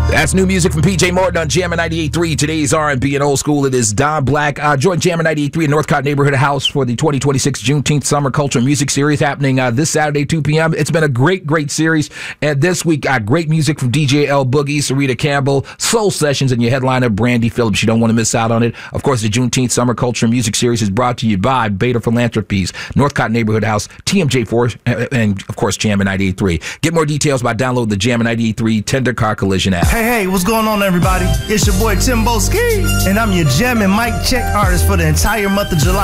That's new music from PJ Morton on Jammin' 98.3. Today's R&B and old school. It is Don Black. Join Jammin' 98.3 in Northcott Neighborhood House for the 2026 Juneteenth Summer Culture Music Series happening this Saturday, 2 p.m. It's been a great series. And this week, great music from DJ L Boogie, Sarita Campbell, Soul Sessions, and your headliner, Brandy Phillips. You don't want to miss out on it. Of course, the Juneteenth Summer Culture Music Series is brought to you by Beta Philanthropies, Northcott Neighborhood House, TMJ4, and, of course, Jammin' 98.3. Get more details by downloading the Jammin' 98.3 Tender Car Collision app. Hey, what's going on, everybody? It's your boy Timbo Ski, and I'm your Jammin' Mic Check artist for the entire month of July.